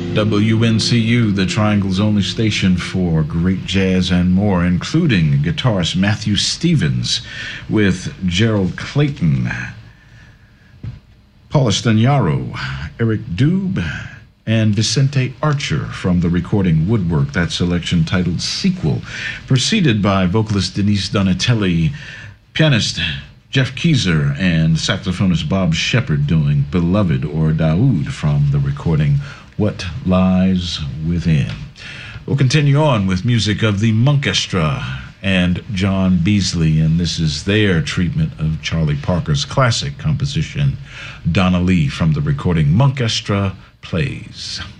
WNCU, the Triangle's only station for great jazz and more, including guitarist Matthew Stevens with Gerald Clayton, Paula Stagnaro, Eric Dube, and Vicente Archer from the recording Woodwork. That selection titled Sequel, preceded by vocalist Denise Donatelli, pianist Jeff Keezer, and saxophonist Bob Shepard doing Beloved or Daoud from the recording What Lies Within. We'll continue on with music of the Monkestra and John Beasley, and this is their treatment of Charlie Parker's classic composition, Donna Lee, from the recording Monkestra Plays.